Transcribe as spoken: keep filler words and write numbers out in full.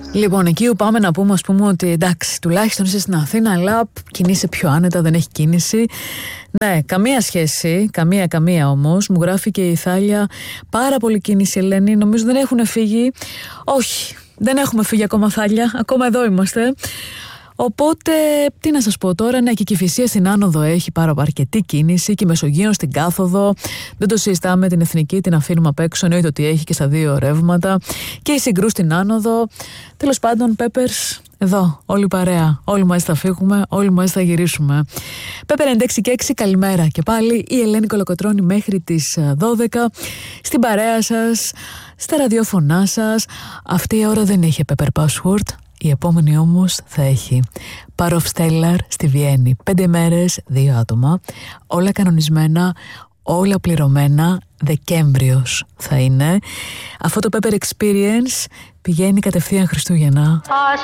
Λοιπόν, εκεί που πάμε να πούμε, ας πούμε, ότι εντάξει, τουλάχιστον είσαι στην Αθήνα, αλλά κινείσαι πιο άνετα, δεν έχει κίνηση. Ναι, καμία σχέση, καμία καμία όμως. Μου γράφει και η Θάλια, πάρα πολύ κίνηση, Ελένη. Νομίζω δεν έχουν φύγει. Όχι, δεν έχουμε φύγει ακόμα, Θάλια. Ακόμα εδώ είμαστε. Οπότε, τι να σας πω τώρα, ναι, και η Κηφισία στην Άνοδο έχει πάρα αρκετή κίνηση και η Μεσογείων στην Κάθοδο. Δεν το συζητάμε, την Εθνική την αφήνουμε απ' έξω, εννοείται ότι έχει και στα δύο ρεύματα. Και η Συγκρού στην Άνοδο. Τέλος πάντων, Πέπερς, εδώ, όλη παρέα. Όλοι μαζί θα φύγουμε, όλοι μαζί θα γυρίσουμε. Πέπερ ενενήντα έξι και έξι, καλημέρα και πάλι. Η Ελένη Κολοκοτρώνη μέχρι τις δώδεκα. Στην παρέα σας, στα ραδιόφωνά σας. Αυτή η ώρα δεν έχει Pepper Password. Η επόμενη όμως θα έχει Παροφστέλλαρ στη Βιέννη. Πέντε μέρες, δύο άτομα. Όλα κανονισμένα, όλα πληρωμένα. Δεκέμβριος θα είναι. Αυτό το Pepper Experience πηγαίνει κατευθείαν Χριστούγεννα.